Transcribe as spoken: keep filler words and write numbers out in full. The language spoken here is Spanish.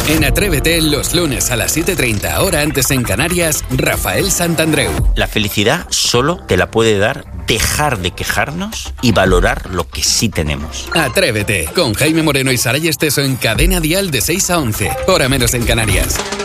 En Atrévete, los lunes a las siete y treinta, hora antes en Canarias, Rafael Santandreu. La felicidad solo te la puede dar dejar de quejarnos y valorar lo que sí tenemos. Atrévete, con Jaime Moreno y Saray Esteso en Cadena Dial de seis a once, hora menos en Canarias.